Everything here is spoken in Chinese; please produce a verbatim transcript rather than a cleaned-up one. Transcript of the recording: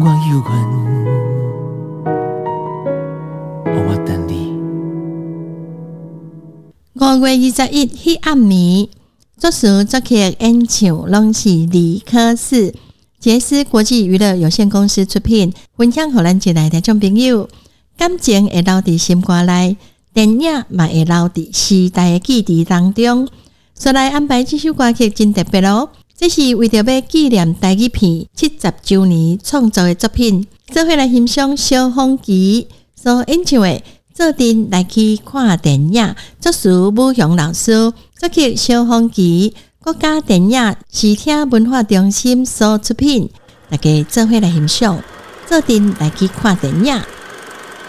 我有阮，我等你。 五月二十一迄暗暝，作词作曲演唱拢是李科士，杰斯国际娱乐有限公司出品，分享互咱一来听众朋友。感情会留伫心肝内，电影嘛会留伫时代的记忆当中。所来安排这首歌曲真特别哦，这是为着要纪念台语片七十周年创作的作品，做伙来欣赏萧煌奇所演唱的《做阵来去看电影》，作词武雄老师，作曲萧煌奇，国家电影视听文化中心所出品，大家做伙来欣赏《做阵来去看电影》。